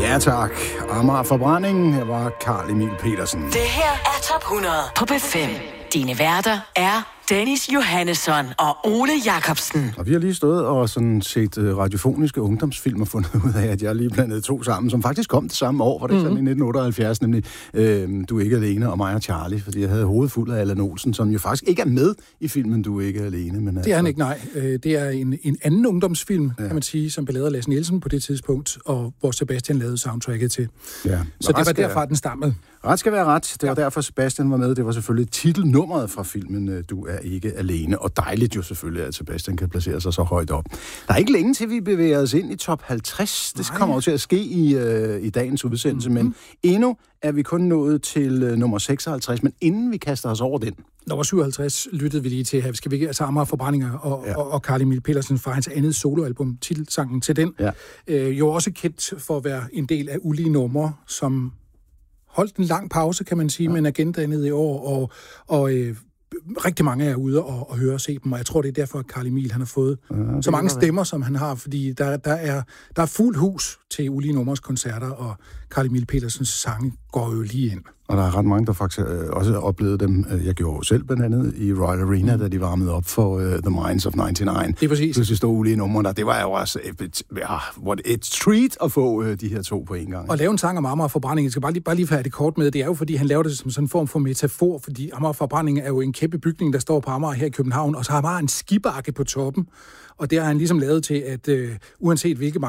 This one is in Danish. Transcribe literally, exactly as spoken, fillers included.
Ja tak. Amager Forbrænding. Jeg var Carl Emil Petersen. Det her er Top hundrede på B fem. Dine værter er Dennis Johannesson og Ole Jacobsen. Og vi har lige stået og sådan set uh, radiofoniske ungdomsfilm og fundet ud af, at jeg lige blandede to sammen, som faktisk kom det samme år, var det mm-hmm. sådan i nitten otteoghalvfjerds, nemlig øh, Du er ikke alene og mig og Charlie, fordi jeg havde hovedet fuld af Allan Olsen, som jo faktisk ikke er med i filmen Du er ikke alene. Men det altså... er han ikke, nej. Det er en, en anden ungdomsfilm, ja. kan man sige, som blev lavet af Lasse Nielsen på det tidspunkt, og hvor Sebastian lavede soundtracket til. Ja. Så det var derfra, den stammede. Ret skal være ret. Det var ja. derfor, Sebastian var med. Det var selvfølgelig titelnummeret fra filmen Du er ikke alene. Og dejligt jo selvfølgelig, at Sebastian kan placere sig så højt op. Der er ikke længe til, vi bevæger os ind i top halvtreds. Det Nej. kommer jo til at ske i, øh, i dagens udsendelse, mm-hmm. men endnu er vi kun nået til øh, nummer seksoghalvtreds. Men inden vi kaster os over den... Nummer syvoghalvtreds lyttede vi lige til her. Skal vi ikke altså Amager Forbrændinger og, ja. og, og Carl Emil Petersen fra hans andet soloalbum, titelsangen til den. Ja. Øh, jo også kendt for at være en del af ulige numre, som holdt en lang pause, kan man sige, ja. men er gendannet i år, og, og øh, rigtig mange er ude og, og høre og se dem, og jeg tror, det er derfor, at Carl Emil han har fået ja, så mange stemmer, som han har, fordi der, der, er, der er fuld hus til ulige numres koncerter, og Carl Emil Petersens sange går jo lige ind. Og der er ret mange, der faktisk øh, også oplevede dem. Jeg gjorde jo selv blandt andet i Royal Arena, mm. da de varmede op for uh, The Minds of nioghalvfems. Det er præcis. Pludselig stod ulige numre der. Det var jo også et, ja, what et treat at få uh, de her to på en gang. Og lave en sang om Amager Forbrænding, jeg skal bare lige, bare lige færdig det kort med, det er jo, fordi han laver det som sådan en form for metafor, fordi Amager Forbrænding er jo en kæmpe bygning, der står på Amager her i København, og så har han bare en skibakke på toppen, og det har han ligesom lavet til, at uh, uanset hvilke